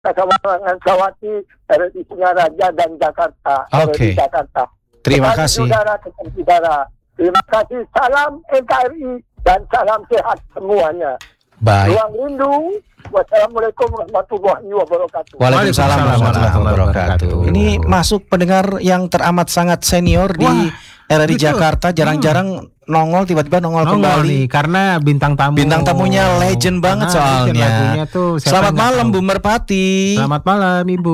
Sawati, RRI Singaraja dan Jakarta. Oke. RRI Jakarta. Terima Kembali, kasih. Saudara, saudara. Terima kasih. Salam NKRI dan salam sehat semuanya. Baik. Ruang rindu. Wassalamualaikum warahmatullahi wabarakatuh. Waalaikumsalam warahmatullahi wabarakatuh. Ini masuk pendengar yang teramat sangat senior di RRI betul. Jakarta. Jarang-jarang nongol, tiba-tiba nongol kembali nih, karena bintang tamunya legend banget soalnya. Lagunya tuh, Selamat malam Bu Merpati. Selamat malam Ibu.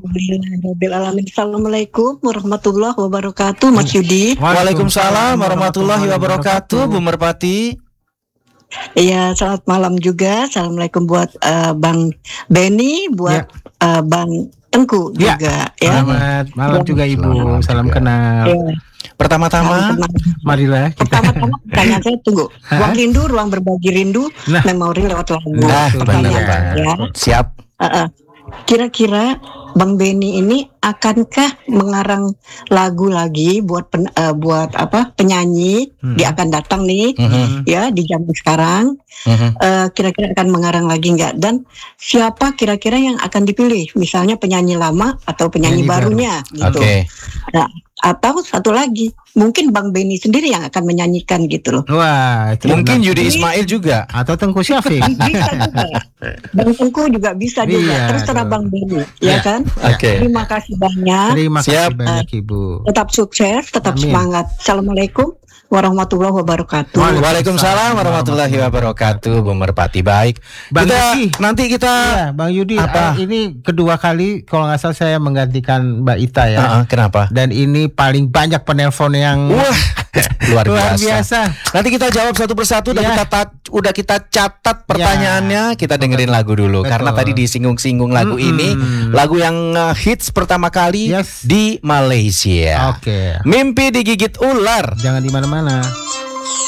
Assalamualaikum warahmatullahi wabarakatuh, Mas Yudi. Waalaikumsalam warahmatullahi wabarakatuh Bu Merpati. Iya, selamat malam juga. Assalamualaikum buat Bang Benny, buat Bang Tengku juga. Ya. Selamat malam juga Ibu. Salam kenal. Ya. Pertama-tama, marilah kita. Pertama-tama pertanyaan saya tunggu. Ruang rindu, ruang berbagi rindu, memori lewat lagu. benar. Ya. Siap. Kira-kira Bang Benny ini akankah mengarang lagu lagi buat penyanyi? Dia akan datang nih, ya di zaman sekarang. Kira-kira akan mengarang lagi nggak? Dan siapa kira-kira yang akan dipilih? Misalnya penyanyi lama atau penyanyi barunya, gitu. Nah, atau satu lagi, mungkin Bang Benny sendiri yang akan menyanyikan gitu loh. Wah, mungkin Yudi Ismail juga atau Tengku Syafiq. Bisa juga. Bang Tengku juga bisa juga. Terus terang Bang Benny, ya kan? Terima kasih banyak. Terima kasih banyak Ibu. Tetap sukses, tetap semangat. Assalamualaikum warahmatullahi wabarakatuh. Waalaikumsalam warahmatullahi wabarakatuh Bu Merpati. Baik. Bang Yudi, nanti kita Bang Yudi, ini kedua kali kalau nggak salah saya menggantikan Mbak Ita ya. Kenapa? Dan ini paling banyak penelpon yang luar biasa. Nanti kita jawab satu persatu. Udah kita catat pertanyaannya. Kita dengerin lagu dulu. Karena tadi disinggung-singgung lagu ini, lagu yang hits pertama kali di Malaysia. Mimpi digigit ular. Jangan di mana-mana.